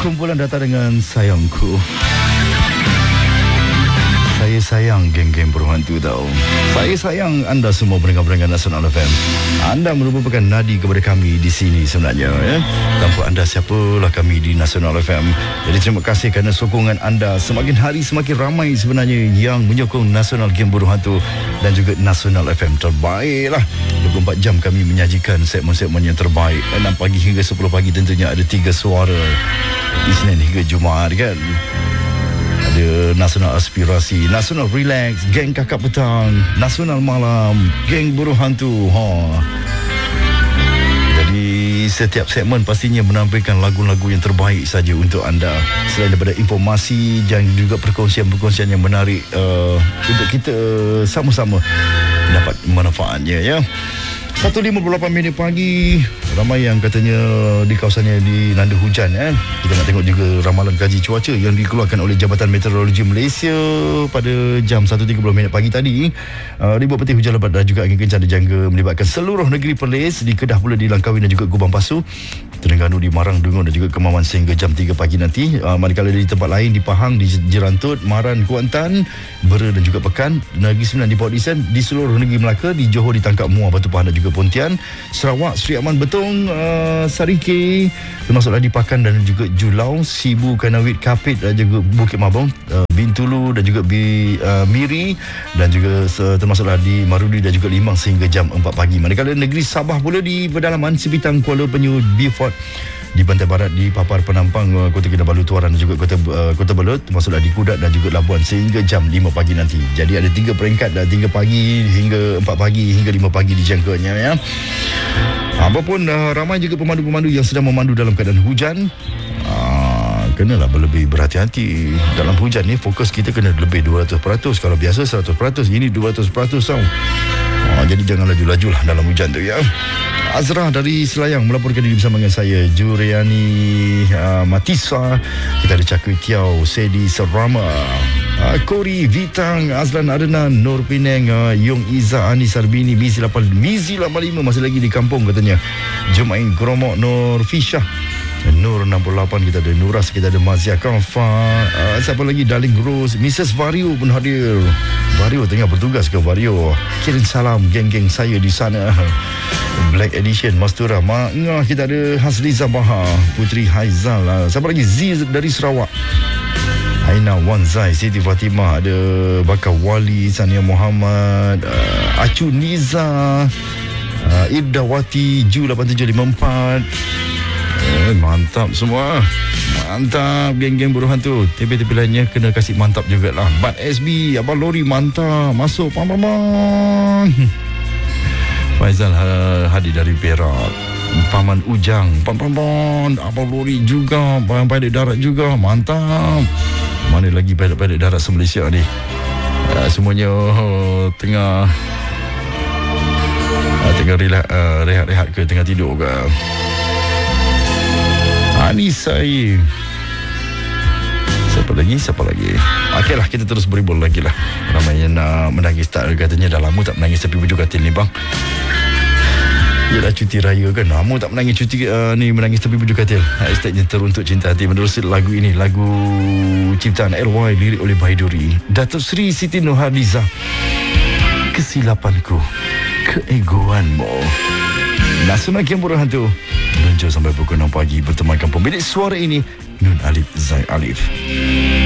Kumpulan datang dengan sayangku. Saya sayang geng-geng berhantu tahu. Saya sayang anda semua pendengar-pendengar Nasional FM. Anda merupakan nadi kepada kami di sini sebenarnya ya. Tanpa anda siapalah kami di Nasional FM. Jadi terima kasih kerana sokongan anda. Semakin hari semakin ramai sebenarnya yang menyokong Nasional Game Berhantu dan juga Nasional FM terbaiklah. 24 jam kami menyajikan segmen-segmen yang terbaik. 6 pagi hingga 10 pagi tentunya ada 3 suara. Isnin hingga Jumaat kan. Ada Nasional Aspirasi, Nasional Relax, Geng Kakak Petang, Nasional Malam, Geng Buruh Hantu. Jadi setiap segmen pastinya menampilkan lagu-lagu yang terbaik saja untuk anda. Selain daripada informasi dan juga perkongsian-perkongsian yang menarik untuk kita sama-sama dapat manfaatnya ya. 1.58 minit pagi. Ramai yang katanya di kawasannya dilanda hujan ya. Kita nak tengok juga ramalan kaji cuaca yang dikeluarkan oleh Jabatan Meteorologi Malaysia pada jam 1.30 minit pagi tadi. Ribuan petir hujan lebat dan juga angin kencang dijangka melibatkan seluruh negeri Perlis. Di Kedah pula, di Langkawi dan juga Gubang Pasu, Terengganu, di Marang, Dungun dan juga Kemaman sehingga jam 3 pagi nanti. Manakala di tempat lain di Pahang, di Jerantut, Maran, Kuantan, Bera dan juga Pekan, Negeri Sembilan di Port Dickson, di seluruh negeri Melaka, di Johor, di Tangkap Muar, Batu Pahan dan juga Pontian, Sarawak, Seri Aman, Betong, Sarike, termasuklah di Pakan dan juga Julau, Sibu, Kanawit, Kapit dan juga Bukit Mabong, Bintulu dan juga Miri dan juga termasuklah di Marudi dan juga Limang sehingga jam 4 pagi. Manakala negeri Sabah pula di pedalaman Sipitang, Kuala Penyu, Beaufort, di pantai barat, di Papar Penampang, Kota Kinabalu, Tuaran dan juga Kota Belut, termasuklah di Kudat dan juga Labuan sehingga jam 5 pagi nanti. Jadi ada 3 peringkat dah, 3 pagi hingga 4 pagi hingga 5 pagi dijangkanya ya. Apapun ramai juga pemandu-pemandu yang sedang memandu dalam keadaan hujan. Kenalah lebih berhati-hati. Dalam hujan ni fokus kita kena lebih 200%. Kalau biasa 100%, ini 200% tau. Jadi jangan laju-laju lah dalam hujan tu ya. Azrah dari Selayang melaporkan diri bersama dengan saya, Juriani Matisa. Kita ada Cakwe Tiaw, Sedi Serama, Kori Vitang, Azlan Adenan, Nur Penang, Yung Iza, Anis Arbini, Mizi 85 masih lagi di kampung katanya. Jumain Kromok, Nur Fisyah, Nur 68, kita ada Nuras, kita ada Mazia Kafa, siapa lagi, Darling Rose, Mrs. Vario pun hadir. Vario tengah bertugas ke Vario. Kirim salam geng-geng saya di sana. Black Edition, Mastura Mangah, kita ada Hasliza Baha, Putri Haizal, siapa lagi, Z dari Sarawak, Aina Wanzai, Siti Fatimah, ada Bakar Wali, Sania Muhammad, Acu Niza, Irdawati, Ju 8754. Mantap semua. Mantap geng-geng buruh hantu. TP-TP lainnya kena kasih mantap jugalah. Bat SB, Abang Lori mantap. Masuk pam. Faizal hadir dari Perak. Paman Ujang, pam. Abang Lori juga, pilot darat juga. Mantap. Mana lagi pilot darat se-Malaysia ni? Semuanya tengah rehat-rehat ke, tengah tidur ke? Anisai. Siapa lagi? Okeylah, kita terus beribul lagi lah. Ramai yang nak menangis, tak katanya dah lama tak menangis tepi baju katil ni bang. Ialah cuti raya kan, lama tak menangis menangis tepi baju katil. Hashtagnya Teruntuk Cinta Hati. Menerusi lagu ini, lagu ciptaan LY, lirik oleh Baiduri. Datuk Seri Siti Nurhaliza. Kesilapanku, keegoanmu. Nasional Game Berhantu meluncur sampai pukul 6 pagi bertemankan pemilik suara ini, Nun Alif Zai Alif.